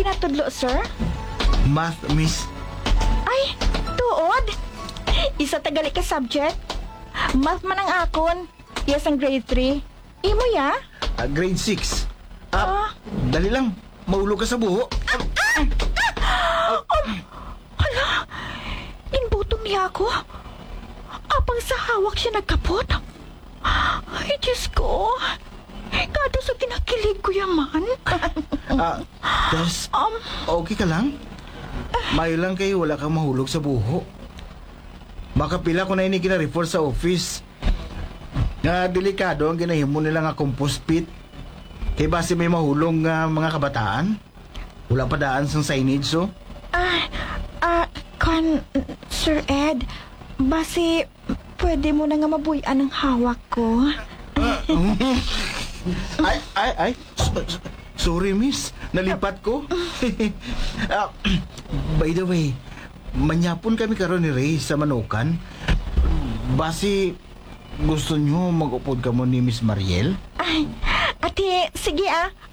ginatudlo, sir? Math, miss. Ay, tuod. Isa tagali ka subject. Math man ang akon. Yes, ang grade 3. Imo ya? Grade 6. Ah. Dali lang. Mahulog ka sa buho. Hala, inbutong niya ako. Apang sa hawak siya nagkapot. Ay, Diyos ko. Kado sa kinakilig ko yaman. Tess, okay ka lang? Mayo lang kayo, wala kang mahulog sa buho. Makapila ko na ini kina-report sa office. Nga delikado ang ginahimo nila nga compost pit. Kaya base may mahulong nga mga kabataan. Wala pa daan sa signage, so. Sir Ed, base pwede mo na nga mabuyan ang hawak ko. Ay. Sorry, miss. Nalipat ko. By the way, manyapon kami karon ni Ray sa Manukan. Basi, gusto nyo mag-upod ka mo ni Miss Mariel? Ay, ate, sige